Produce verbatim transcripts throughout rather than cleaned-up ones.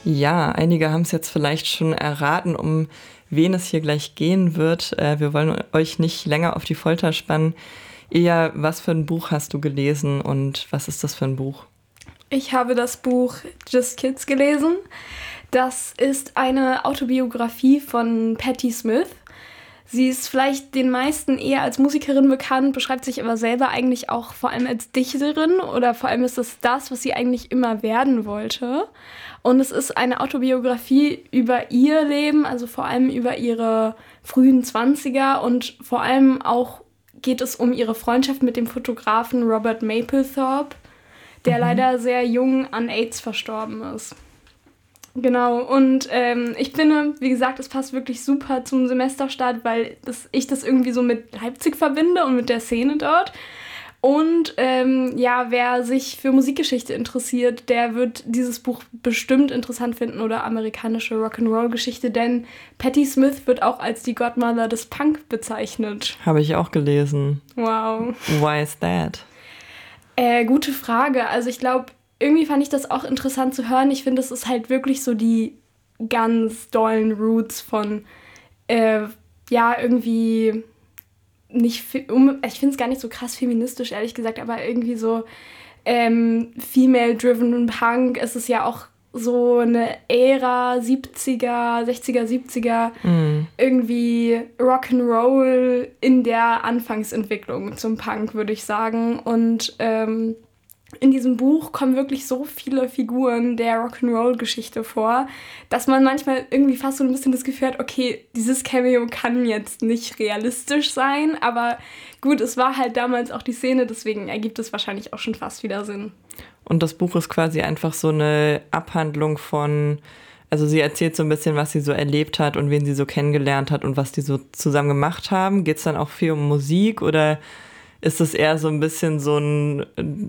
Ja, einige haben es jetzt vielleicht schon erraten, um wen es hier gleich gehen wird. Äh, wir wollen euch nicht länger auf die Folter spannen. Eher, was für ein Buch hast du gelesen und was ist das für ein Buch? Ich habe das Buch Just Kids gelesen. Das ist eine Autobiografie von Patti Smith. Sie ist vielleicht den meisten eher als Musikerin bekannt, beschreibt sich aber selber eigentlich auch vor allem als Dichterin oder vor allem ist es das, was sie eigentlich immer werden wollte. Und es ist eine Autobiografie über ihr Leben, also vor allem über ihre frühen Zwanziger und vor allem auch geht es um ihre Freundschaft mit dem Fotografen Robert Mapplethorpe, der mhm. leider sehr jung an AIDS verstorben ist. Genau, und ähm, ich finde, wie gesagt, es passt wirklich super zum Semesterstart, weil das, ich das irgendwie so mit Leipzig verbinde und mit der Szene dort. Und ähm, ja, wer sich für Musikgeschichte interessiert, der wird dieses Buch bestimmt interessant finden oder amerikanische Rock'n'Roll-Geschichte, denn Patti Smith wird auch als die Godmother des Punk bezeichnet. Habe ich auch gelesen. Wow. Why is that? Äh, gute Frage. Also ich glaube, irgendwie fand ich das auch interessant zu hören. Ich finde, es ist halt wirklich so die ganz dollen Roots von, äh, ja, irgendwie nicht, um, ich finde es gar nicht so krass feministisch, ehrlich gesagt, aber irgendwie so ähm, female-driven Punk. Es ist ja auch so eine Ära, siebziger, sechziger, siebziger, mm. irgendwie Rock'n'Roll in der Anfangsentwicklung zum Punk, würde ich sagen. Und ähm, in diesem Buch kommen wirklich so viele Figuren der Rock'n'Roll-Geschichte vor, dass man manchmal irgendwie fast so ein bisschen das Gefühl hat, okay, dieses Cameo kann jetzt nicht realistisch sein, aber gut, es war halt damals auch die Szene, deswegen ergibt es wahrscheinlich auch schon fast wieder Sinn. Und das Buch ist quasi einfach so eine Abhandlung von, also sie erzählt so ein bisschen, was sie so erlebt hat und wen sie so kennengelernt hat und was die so zusammen gemacht haben. Geht es dann auch viel um Musik oder ist es eher so ein bisschen so ein,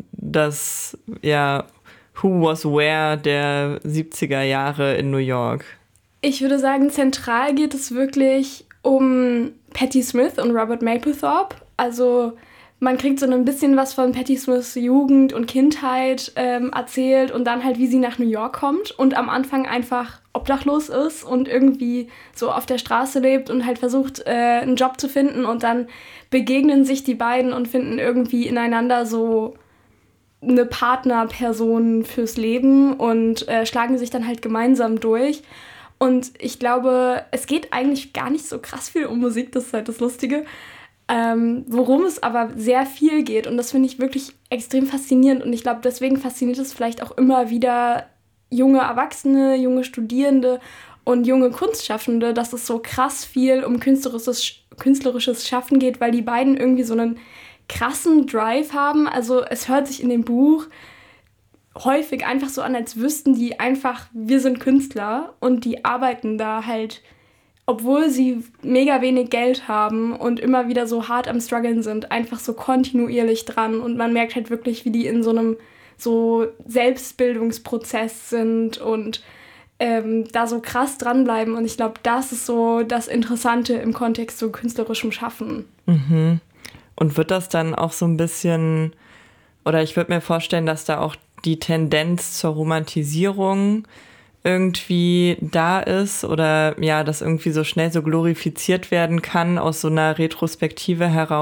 das, ja, Who was where der siebziger Jahre in New York? Ich würde sagen, zentral geht es wirklich um Patti Smith und Robert Mapplethorpe. Also man kriegt so ein bisschen was von Patti Smiths Jugend und Kindheit ähm, erzählt und dann halt, wie sie nach New York kommt und am Anfang einfach obdachlos ist und irgendwie so auf der Straße lebt und halt versucht, äh, einen Job zu finden und dann begegnen sich die beiden und finden irgendwie ineinander so eine Partnerperson fürs Leben und äh, schlagen sich dann halt gemeinsam durch. Und ich glaube, es geht eigentlich gar nicht so krass viel um Musik, das ist halt das Lustige. Ähm, worum es aber sehr viel geht und das finde ich wirklich extrem faszinierend und ich glaube, deswegen fasziniert es vielleicht auch immer wieder junge Erwachsene, junge Studierende und junge Kunstschaffende, dass es so krass viel um künstlerisches, künstlerisches Schaffen geht, weil die beiden irgendwie so einen krassen Drive haben. Also es hört sich in dem Buch häufig einfach so an, als wüssten die einfach, wir sind Künstler und die arbeiten da halt, obwohl sie mega wenig Geld haben und immer wieder so hart am Struggeln sind, einfach so kontinuierlich dran und man merkt halt wirklich, wie die in so einem so Selbstbildungsprozess sind und ähm, da so krass dranbleiben und ich glaube, das ist so das Interessante im Kontext zu künstlerischem Schaffen. Mhm. Und wird das dann auch so ein bisschen, oder ich würde mir vorstellen, dass da auch die Tendenz zur Romantisierung irgendwie da ist oder ja, das irgendwie so schnell so glorifiziert werden kann aus so einer Retrospektive heraus.